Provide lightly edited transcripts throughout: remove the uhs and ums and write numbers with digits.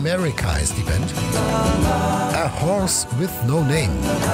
America heißt die Band. A Horse with No Name.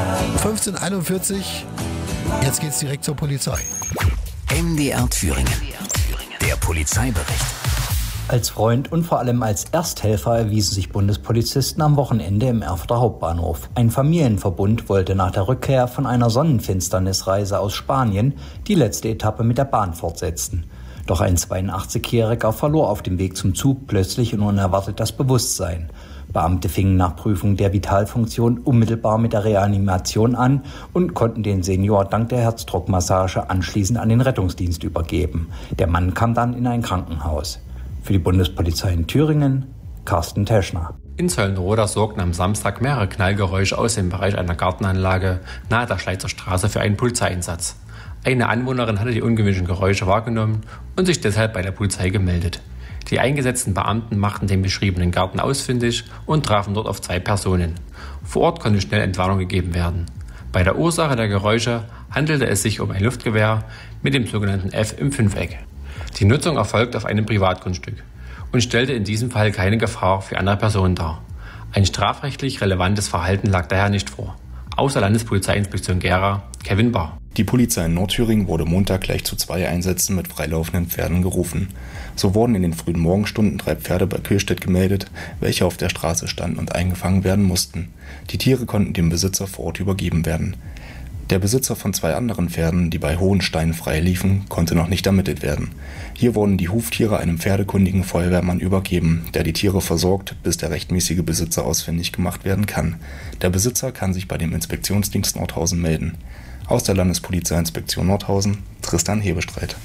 15:41. Jetzt geht's direkt zur Polizei. MDR Thüringen. Der Polizeibericht. Als Freund und vor allem als Ersthelfer erwiesen sich Bundespolizisten am Wochenende im Erfurter Hauptbahnhof. Ein Familienverbund wollte nach der Rückkehr von einer Sonnenfinsternisreise aus Spanien die letzte Etappe mit der Bahn fortsetzen. Doch ein 82-Jähriger verlor auf dem Weg zum Zug plötzlich und unerwartet das Bewusstsein. Beamte fingen nach Prüfung der Vitalfunktion unmittelbar mit der Reanimation an und konnten den Senior dank der Herzdruckmassage anschließend an den Rettungsdienst übergeben. Der Mann kam dann in ein Krankenhaus. Für die Bundespolizei in Thüringen, Carsten Teschner. In Zeulenroda sorgten am Samstag mehrere Knallgeräusche aus dem Bereich einer Gartenanlage nahe der Schleizer Straße für einen Polizeieinsatz. Eine Anwohnerin hatte die ungewöhnlichen Geräusche wahrgenommen und sich deshalb bei der Polizei gemeldet. Die eingesetzten Beamten machten den beschriebenen Garten ausfindig und trafen dort auf 2 Personen. Vor Ort konnte schnell Entwarnung gegeben werden. Bei der Ursache der Geräusche handelte es sich um ein Luftgewehr mit dem sogenannten F im Fünfeck. Die Nutzung erfolgt auf einem Privatgrundstück und stellte in diesem Fall keine Gefahr für andere Personen dar. Ein strafrechtlich relevantes Verhalten lag daher nicht vor. Außer Landespolizeiinspektion Gera, Kevin Bahr. Die Polizei in Nordthüringen wurde Montag gleich zu 2 Einsätzen mit freilaufenden Pferden gerufen. So wurden in den frühen Morgenstunden 3 Pferde bei Köhlstedt gemeldet, welche auf der Straße standen und eingefangen werden mussten. Die Tiere konnten dem Besitzer vor Ort übergeben werden. Der Besitzer von 2 anderen Pferden, die bei Hohenstein frei liefen, konnte noch nicht ermittelt werden. Hier wurden die Huftiere einem pferdekundigen Feuerwehrmann übergeben, der die Tiere versorgt, bis der rechtmäßige Besitzer ausfindig gemacht werden kann. Der Besitzer kann sich bei dem Inspektionsdienst Nordhausen melden. Aus der Landespolizeiinspektion Nordhausen, Tristan Hebestreit.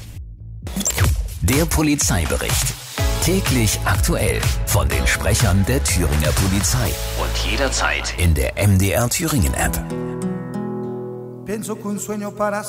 Der Polizeibericht. Täglich aktuell von den Sprechern der Thüringer Polizei. Und jederzeit in der MDR Thüringen App. Pienso que un sueño para